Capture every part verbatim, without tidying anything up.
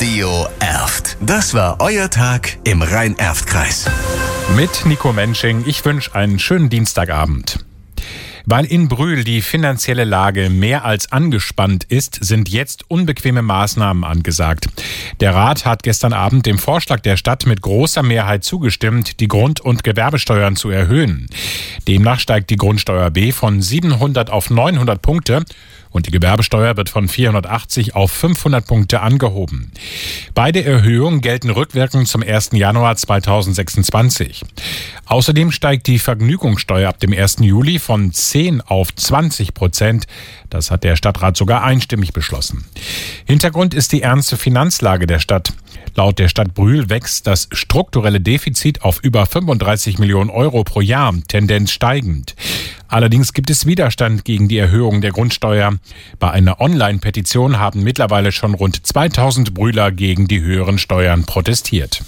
Radio Erft. Das war euer Tag im Rhein-Erft-Kreis. Mit Nico Mensching. Ich wünsche einen schönen Dienstagabend. Weil in Brühl die finanzielle Lage mehr als angespannt ist, sind jetzt unbequeme Maßnahmen angesagt. Der Rat hat gestern Abend dem Vorschlag der Stadt mit großer Mehrheit zugestimmt, die Grund- und Gewerbesteuern zu erhöhen. Demnach steigt die Grundsteuer B von siebenhundert auf neunhundert Punkte und die Gewerbesteuer wird von vierhundertachtzig auf fünfhundert Punkte angehoben. Beide Erhöhungen gelten rückwirkend zum ersten Januar zweitausendsechsundzwanzig. Außerdem steigt die Vergnügungssteuer ab dem ersten Juli von zehn auf zwanzig Prozent. Das hat der Stadtrat sogar einstimmig beschlossen. Hintergrund ist die ernste Finanzlage der Stadt. Laut der Stadt Brühl wächst das strukturelle Defizit auf über fünfunddreißig Millionen Euro pro Jahr, Tendenz steigend. Allerdings gibt es Widerstand gegen die Erhöhung der Grundsteuer. Bei einer Online-Petition haben mittlerweile schon rund zweitausend Brühler gegen die höheren Steuern protestiert.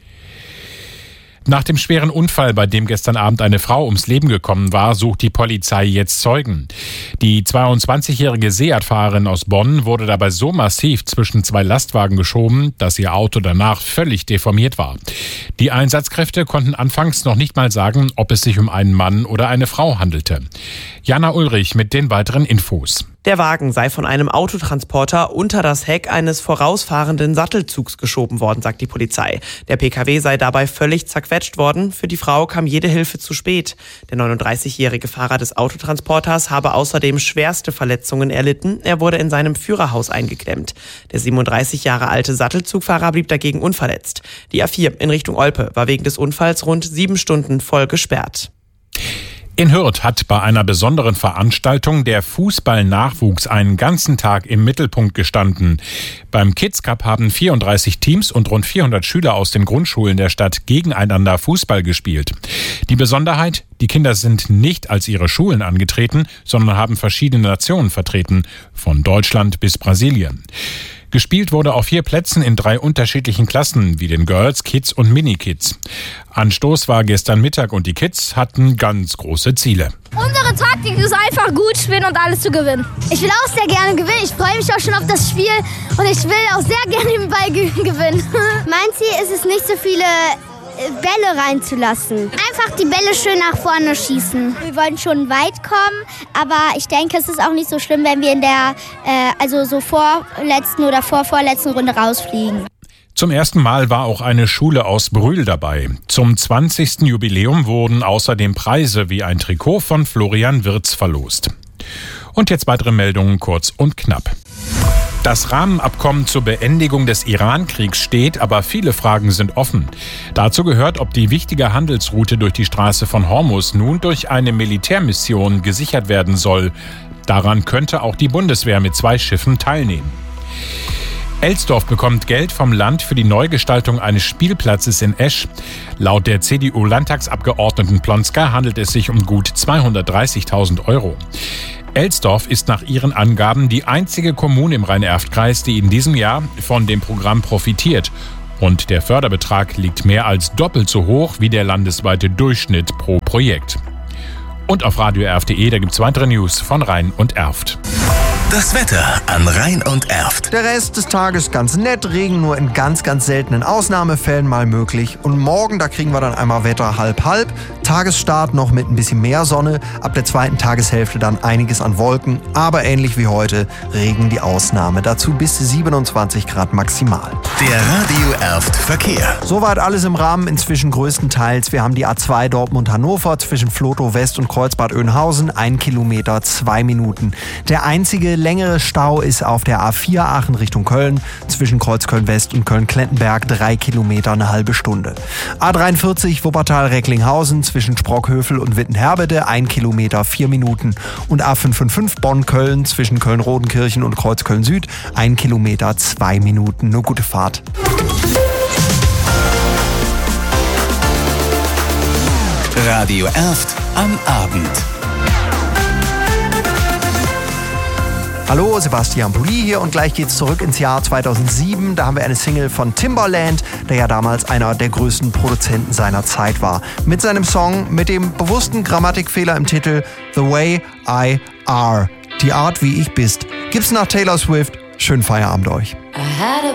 Nach dem schweren Unfall, bei dem gestern Abend eine Frau ums Leben gekommen war, sucht die Polizei jetzt Zeugen. Die zweiundzwanzigjährige Seat-Fahrerin aus Bonn wurde dabei so massiv zwischen zwei Lastwagen geschoben, dass ihr Auto danach völlig deformiert war. Die Einsatzkräfte konnten anfangs noch nicht mal sagen, ob es sich um einen Mann oder eine Frau handelte. Jana Ulrich mit den weiteren Infos. Der Wagen sei von einem Autotransporter unter das Heck eines vorausfahrenden Sattelzugs geschoben worden, sagt die Polizei. Der P K W sei dabei völlig zerquetscht worden. Für die Frau kam jede Hilfe zu spät. Der neununddreißigjährige Fahrer des Autotransporters habe außerdem schwerste Verletzungen erlitten. Er wurde in seinem Führerhaus eingeklemmt. Der siebenunddreißig Jahre alte Sattelzugfahrer blieb dagegen unverletzt. Die A vier in Richtung Olpe war wegen des Unfalls rund sieben Stunden voll gesperrt. In Hürth hat bei einer besonderen Veranstaltung der Fußballnachwuchs einen ganzen Tag im Mittelpunkt gestanden. Beim Kids Cup haben vierunddreißig Teams und rund vierhundert Schüler aus den Grundschulen der Stadt gegeneinander Fußball gespielt. Die Besonderheit: Die Kinder sind nicht als ihre Schulen angetreten, sondern haben verschiedene Nationen vertreten, von Deutschland bis Brasilien. Gespielt wurde auf vier Plätzen in drei unterschiedlichen Klassen, wie den Girls, Kids und Mini-Kids. Anstoß war gestern Mittag und die Kids hatten ganz große Ziele. Unsere Taktik ist einfach gut spielen und alles zu gewinnen. Ich will auch sehr gerne gewinnen. Ich freue mich auch schon auf das Spiel und ich will auch sehr gerne den Ball ge- gewinnen. Mein Ziel ist es, nicht so viele Bälle reinzulassen. Einfach die Bälle schön nach vorne schießen. Wir wollen schon weit kommen, aber ich denke, es ist auch nicht so schlimm, wenn wir in der äh, also so vorletzten oder vorvorletzten Runde rausfliegen. Zum ersten Mal war auch eine Schule aus Brühl dabei. Zum zwanzigsten Jubiläum wurden außerdem Preise wie ein Trikot von Florian Wirtz verlost. Und jetzt weitere Meldungen kurz und knapp. Das Rahmenabkommen zur Beendigung des Iran-Kriegs steht, aber viele Fragen sind offen. Dazu gehört, ob die wichtige Handelsroute durch die Straße von Hormuz nun durch eine Militärmission gesichert werden soll. Daran könnte auch die Bundeswehr mit zwei Schiffen teilnehmen. Elsdorf bekommt Geld vom Land für die Neugestaltung eines Spielplatzes in Esch. Laut der C D U-Landtagsabgeordneten Plonska handelt es sich um gut zweihundertdreißigtausend Euro. Elsdorf ist nach ihren Angaben die einzige Kommune im Rhein-Erft-Kreis, die in diesem Jahr von dem Programm profitiert. Und der Förderbetrag liegt mehr als doppelt so hoch wie der landesweite Durchschnitt pro Projekt. Und auf radio erft punkt de, da gibt's weitere News von Rhein und Erft. Das Wetter an Rhein und Erft. Der Rest des Tages ganz nett, Regen nur in ganz, ganz seltenen Ausnahmefällen mal möglich. Und morgen, da kriegen wir dann einmal Wetter halb-halb. Tagesstart noch mit ein bisschen mehr Sonne. Ab der zweiten Tageshälfte dann einiges an Wolken. Aber ähnlich wie heute, Regen die Ausnahme. Dazu bis siebenundzwanzig Grad maximal. Der Radio Erft Verkehr. Soweit alles im Rahmen, inzwischen größtenteils. Wir haben die A zwei Dortmund-Hannover zwischen Flotow West und Kreuzbad Oeynhausen. Ein Kilometer, zwei Minuten. Der einzige längere Stau ist auf der A vier Aachen Richtung Köln, zwischen Kreuzköln West und Köln-Klettenberg, drei Kilometer, eine halbe Stunde. A dreiundvierzig Wuppertal-Recklinghausen, zwischen Sprockhövel und Wittenherbede, ein Kilometer, vier Minuten. Und A fünfundfünfzig Bonn-Köln, zwischen Köln-Rodenkirchen und Kreuzköln Süd, ein Kilometer, zwei Minuten. Nur gute Fahrt. Radio Erft am Abend. Hallo, Sebastian Pulli hier und gleich geht's zurück ins Jahr zweitausendsieben. Da haben wir eine Single von Timbaland, der ja damals einer der größten Produzenten seiner Zeit war. Mit seinem Song mit dem bewussten Grammatikfehler im Titel The Way I Are. Die Art, wie ich bist. Gibt's nach Taylor Swift. Schönen Feierabend euch.